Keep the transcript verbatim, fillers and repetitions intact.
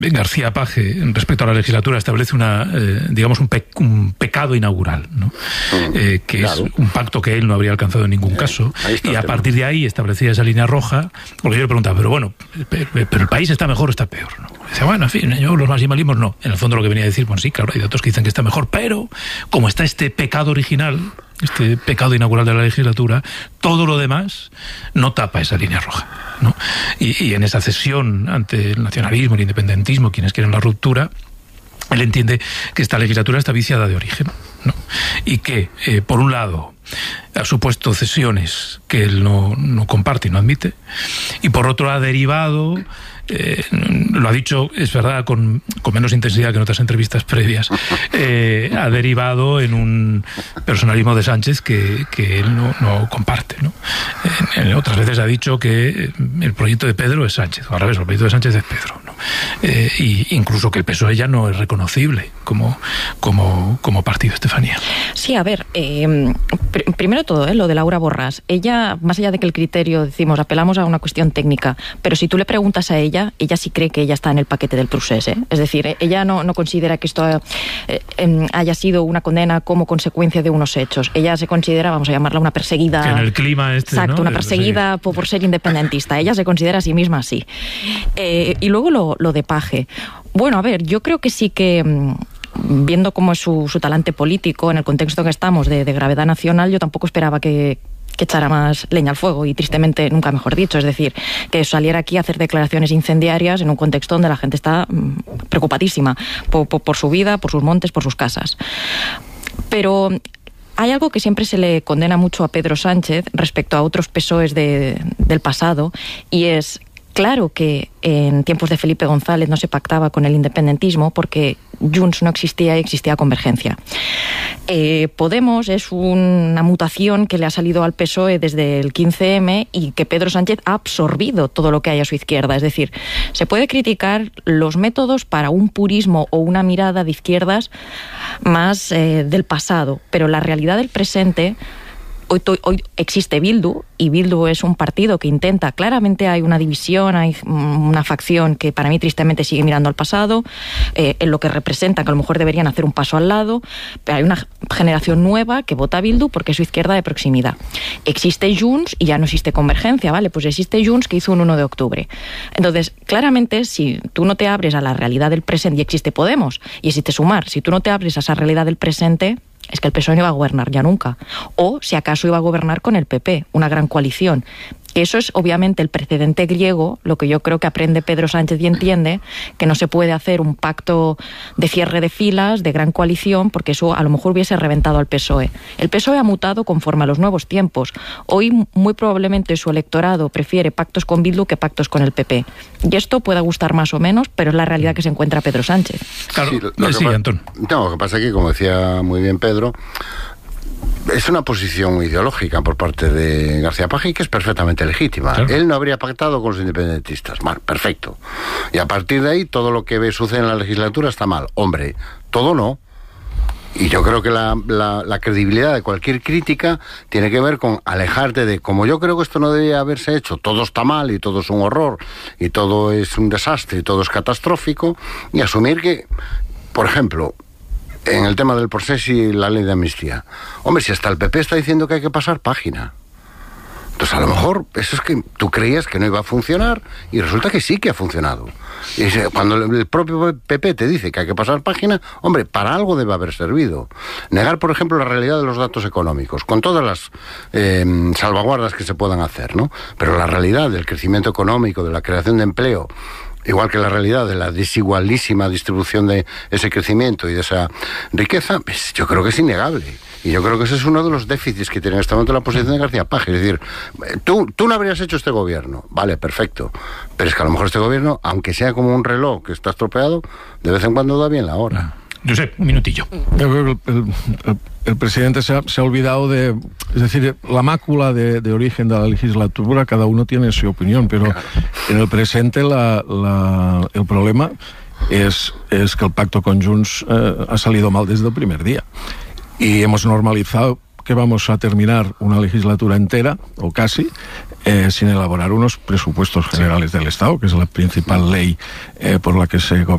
García Page, respecto a la legislatura, establece una, eh, digamos, un, pe un pecado inaugural, ¿no? Eh, que claro. es un pacto que él no habría alcanzado en ningún caso. Y a partir de ahí establecía esa línea roja, porque yo le preguntaba, pero bueno, pero el país está mejor o está peor, ¿no? Y dice, bueno, en fin, yo los maximalismos no. En el fondo lo que venía a decir, bueno, sí, claro, hay datos que dicen que está mejor, pero como está este pecado original, este pecado inaugural de la legislatura, todo lo demás no tapa esa línea roja, ¿no? Y, y en esa cesión ante el nacionalismo, el independentismo, quienes quieren la ruptura, él entiende que esta legislatura está viciada de origen, ¿no? Y que, eh, por un lado, ha supuesto cesiones que él no, no comparte y no admite, y por otro ha derivado... Eh, lo ha dicho, es verdad, con, con menos intensidad que en otras entrevistas previas, eh, ha derivado en un personalismo de Sánchez que, que él no, no comparte, ¿no? En, en otras veces ha dicho que el proyecto de Pedro es Sánchez, o al revés, el proyecto de Sánchez es Pedro, ¿no? Eh, y incluso que el P S O E ya no es reconocible como, como, como partido, Estefanía. Sí, a ver, eh, pr primero todo, eh, lo de Laura Borràs. Ella, más allá de que el criterio, decimos, apelamos a una cuestión técnica, pero si tú le preguntas a ella, ella sí cree que ella está en el paquete del procés, ¿eh? Es decir, ella no, no considera que esto eh, eh, haya sido una condena como consecuencia de unos hechos. Ella se considera, vamos a llamarla una perseguida... Que en el clima este, exacto, ¿no? una perseguida por, por ser independentista. Ella se considera a sí misma así. Eh, y luego lo, lo de Page. Bueno, a ver, yo creo que sí que... viendo cómo es su, su talante político en el contexto que estamos de, de gravedad nacional, yo tampoco esperaba que, que echara más leña al fuego, y tristemente nunca mejor dicho, es decir, que saliera aquí a hacer declaraciones incendiarias en un contexto donde la gente está mmm, preocupadísima por, por, por su vida, por sus montes, por sus casas. Pero hay algo que siempre se le condena mucho a Pedro Sánchez respecto a otros P S O Es de, del pasado, y es... Claro que en tiempos de Felipe González no se pactaba con el independentismo porque Junts no existía y existía Convergencia. Eh, Podemos es una mutación que le ha salido al P S O E desde el quince eme y que Pedro Sánchez ha absorbido todo lo que hay a su izquierda. Es decir, se puede criticar los métodos para un purismo o una mirada de izquierdas más eh, del pasado, pero la realidad del presente... Hoy, hoy existe Bildu, y Bildu es un partido que intenta, claramente hay una división, hay una facción que para mí tristemente sigue mirando al pasado, eh, en lo que representa, que a lo mejor deberían hacer un paso al lado, pero hay una generación nueva que vota a Bildu porque es su izquierda de proximidad. Existe Junts y ya no existe Convergencia, ¿vale? Pues existe Junts que hizo un uno de octubre. Entonces, claramente, si tú no te abres a la realidad del presente, y existe Podemos, y existe Sumar, si tú no te abres a esa realidad del presente... es que el P S O E no iba a gobernar ya nunca. O, si acaso, iba a gobernar con el P P, una gran coalición. Eso es, obviamente, el precedente griego, lo que yo creo que aprende Pedro Sánchez y entiende, que no se puede hacer un pacto de cierre de filas, de gran coalición, porque eso a lo mejor hubiese reventado al P S O E. El P S O E ha mutado conforme a los nuevos tiempos. Hoy, muy probablemente, su electorado prefiere pactos con Bildu que pactos con el P P. Y esto pueda gustar más o menos, pero es la realidad que se encuentra Pedro Sánchez. Claro, sí, lo, lo sí, Antón. No, lo que pasa es que, como decía muy bien Pedro, es una posición ideológica por parte de García Page que es perfectamente legítima. Claro. Él no habría pactado con los independentistas. Mal, perfecto. Y a partir de ahí, todo lo que ve sucede en la legislatura está mal. Hombre, todo no. Y yo creo que la, la, la credibilidad de cualquier crítica tiene que ver con alejarte de, como yo creo que esto no debía haberse hecho, todo está mal y todo es un horror y todo es un desastre y todo es catastrófico, y asumir que, por ejemplo, en el tema del proceso y la ley de amnistía, hombre, si hasta el P P está diciendo que hay que pasar página, entonces a lo mejor eso es que tú creías que no iba a funcionar y resulta que sí que ha funcionado. Y cuando el propio P P te dice que hay que pasar página, hombre, para algo debe haber servido. Negar, por ejemplo, la realidad de los datos económicos, con todas las eh, salvaguardas que se puedan hacer, ¿no? Pero la realidad del crecimiento económico, de la creación de empleo, igual que la realidad de la desigualísima distribución de ese crecimiento y de esa riqueza, pues yo creo que es innegable. Y yo creo que ese es uno de los déficits que tiene en este momento la posición de García Page. Es decir, tú, tú no habrías hecho este gobierno, vale, perfecto, pero es que a lo mejor este gobierno, aunque sea como un reloj que está estropeado, de vez en cuando da bien la hora. Josep, un minutillo. Yo creo que el, el, el presidente se ha, se ha olvidado de... Es decir, la mácula de, de origen de la legislatura, cada uno tiene su opinión, pero claro, en el presente la, la, el problema es, es que el pacto con Junts eh, ha salido mal desde el primer día. Y hemos normalizado que vamos a terminar una legislatura entera, o casi, eh, sin elaborar unos presupuestos generales del Estado, que es la principal ley eh, por la que se gobierna